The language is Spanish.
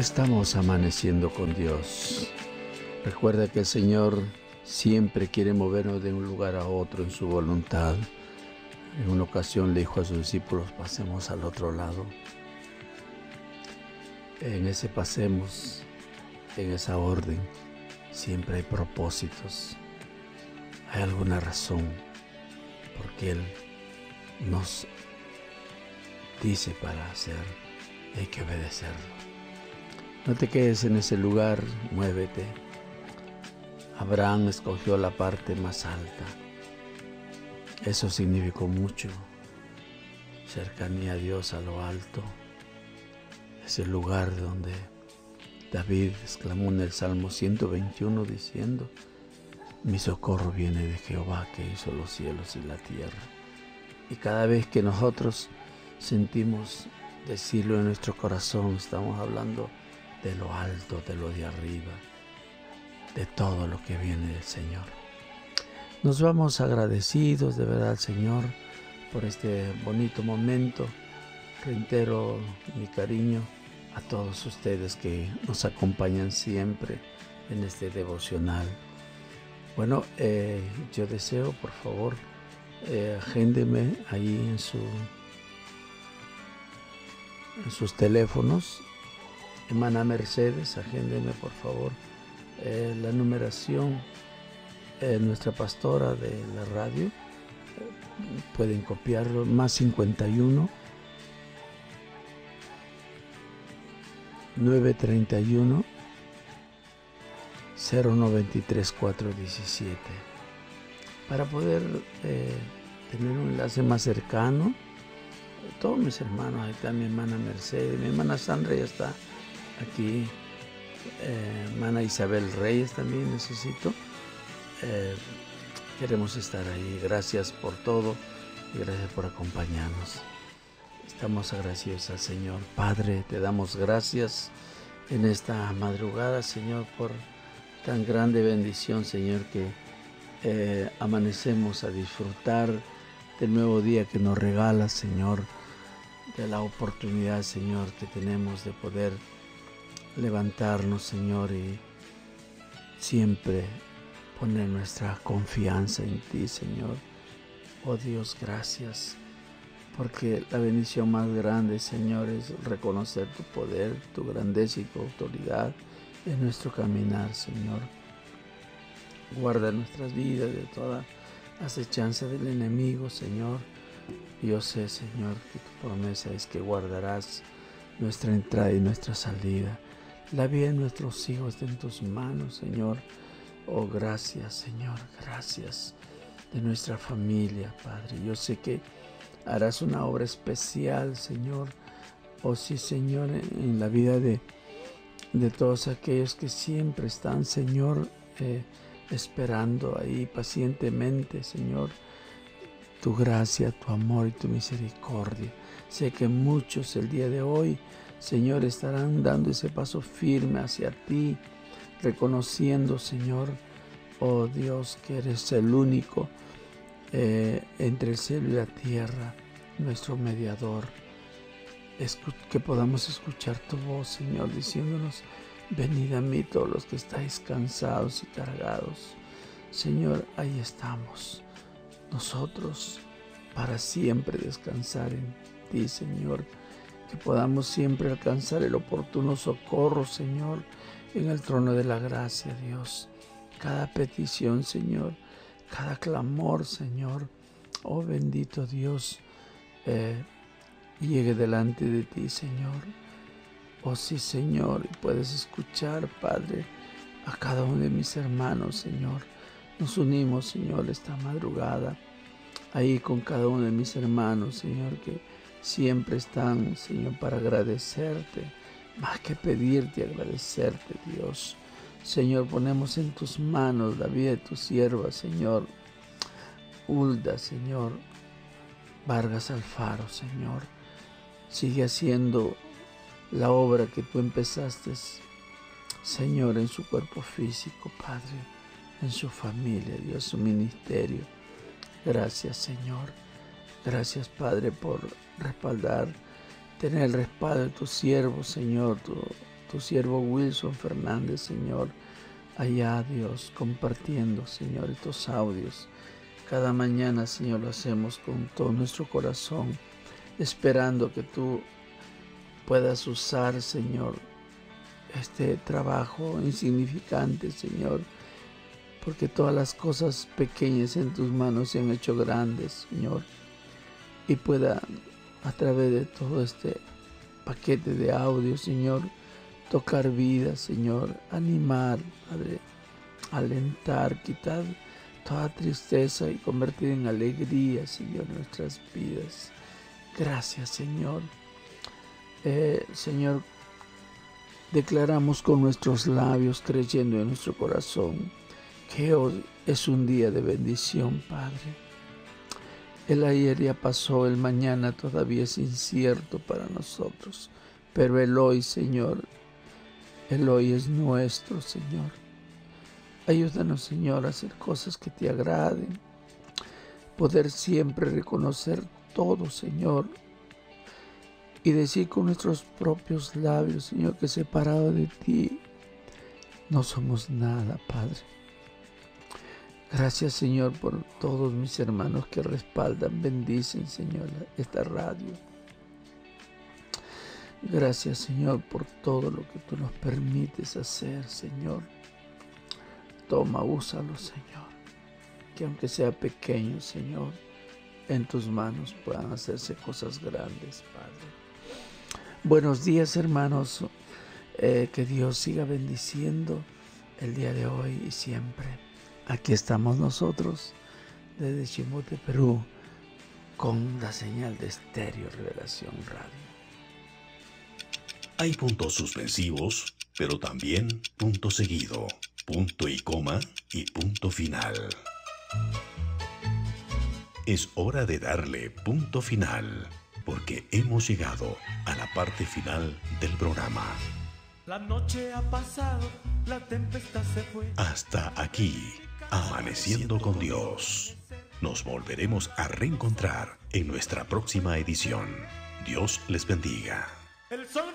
Estamos amaneciendo con Dios. Recuerda que el Señor siempre quiere movernos de un lugar a otro en su voluntad. En una ocasión le dijo a sus discípulos: pasemos al otro lado. En ese pasemos, en esa orden, siempre hay propósitos. Hay alguna razón porque Él nos dice para hacer. Hay que obedecerlo. No te quedes en ese lugar, muévete. Abraham escogió la parte más alta. Eso significó mucho. Cercanía a Dios, a lo alto. Es el lugar donde David exclamó en el Salmo 121 diciendo: mi socorro viene de Jehová, que hizo los cielos y la tierra. Y cada vez que nosotros sentimos decirlo en nuestro corazón, estamos hablando de lo alto, de lo de arriba, de todo lo que viene del Señor. Nos vamos agradecidos de verdad al Señor por este bonito momento. Reitero mi cariño a todos ustedes que nos acompañan siempre en este devocional. Bueno, yo deseo, por favor, agéndeme ahí en sus teléfonos. Hermana Mercedes, agéndeme por favor la numeración, nuestra pastora de la radio. Pueden copiarlo, más 51 931 093 417, para poder tener un enlace más cercano. Todos mis hermanos, ahí está mi hermana Mercedes, mi hermana Sandra ya está aquí, hermana Isabel Reyes también necesito. Queremos estar ahí. Gracias por todo y gracias por acompañarnos. Estamos agradecidos al Señor. Padre, te damos gracias en esta madrugada, Señor, por tan grande bendición, Señor, que amanecemos a disfrutar del nuevo día que nos regalas, Señor, de la oportunidad, Señor, que tenemos de poder levantarnos, Señor, y siempre poner nuestra confianza en ti, Señor. Oh Dios, gracias, porque la bendición más grande, Señor, es reconocer tu poder, tu grandeza y tu autoridad en nuestro caminar, Señor. Guarda nuestras vidas de toda acechanza del enemigo, Señor. Yo sé, Señor, que tu promesa es que guardarás nuestra entrada y nuestra salida. La vida de nuestros hijos está en tus manos, Señor. Oh, gracias, Señor, gracias de nuestra familia, Padre. Yo sé que harás una obra especial, Señor. Oh, sí, Señor, en la vida de todos aquellos que siempre están, Señor, esperando ahí pacientemente, Señor, tu gracia, tu amor y tu misericordia. Sé que muchos el día de hoy, Señor, estarán dando ese paso firme hacia ti, reconociendo, Señor, oh Dios, que eres el único entre el cielo y la tierra, nuestro mediador. Que podamos escuchar tu voz, Señor, diciéndonos: venid a mí todos los que estáis cansados y cargados. Señor, ahí estamos nosotros para siempre descansar en ti, Señor. Que podamos siempre alcanzar el oportuno socorro, Señor, en el trono de la gracia, Dios. Cada petición, Señor, cada clamor, Señor, oh bendito Dios, llegue delante de ti, Señor. Oh sí, Señor, y puedes escuchar, Padre, a cada uno de mis hermanos, Señor. Nos unimos, Señor, esta madrugada, ahí con cada uno de mis hermanos, Señor, que siempre están, Señor, para agradecerte, más que pedirte, agradecerte, Dios. Señor, ponemos en tus manos la vida de tu sierva, Señor, Hulda, Señor, Vargas Alfaro, Señor. Sigue haciendo la obra que tú empezaste, Señor, en su cuerpo físico, Padre, en su familia, Dios, su ministerio. Gracias, Señor. Gracias, Padre, por respaldar, tener el respaldo de tus siervos, Señor, tu siervo Wilson Fernández, Señor, allá, Dios, compartiendo, Señor, estos audios. Cada mañana, Señor, lo hacemos con todo nuestro corazón, esperando que tú puedas usar, Señor, este trabajo insignificante, Señor, porque todas las cosas pequeñas en tus manos se han hecho grandes, Señor, y pueda, a través de todo este paquete de audio, Señor, tocar vidas, Señor, animar, Padre, alentar, quitar toda tristeza y convertir en alegría, Señor, nuestras vidas. Gracias, Señor. Señor, declaramos con nuestros labios, creyendo en nuestro corazón, que hoy es un día de bendición, Padre. El ayer ya pasó, el mañana todavía es incierto para nosotros, pero el hoy, Señor, el hoy es nuestro, Señor. Ayúdanos, Señor, a hacer cosas que te agraden, poder siempre reconocer todo, Señor, y decir con nuestros propios labios, Señor, que separado de ti no somos nada, Padre. Gracias, Señor, por todos mis hermanos que respaldan, bendicen, Señor, esta radio. Gracias, Señor, por todo lo que tú nos permites hacer, Señor. Toma, úsalo, Señor. Que aunque sea pequeño, Señor, en tus manos puedan hacerse cosas grandes, Padre. Buenos días, hermanos. Que Dios siga bendiciendo el día de hoy y siempre. Aquí estamos nosotros desde Chimote, Perú, con la señal de Estéreo Revelación Radio. Hay puntos suspensivos, pero también punto seguido, punto y coma y punto final. Es hora de darle punto final, porque hemos llegado a la parte final del programa. La noche ha pasado, la tempestad se fue. Hasta aquí, Amaneciendo con Dios. Nos volveremos a reencontrar en nuestra próxima edición. Dios les bendiga. El sol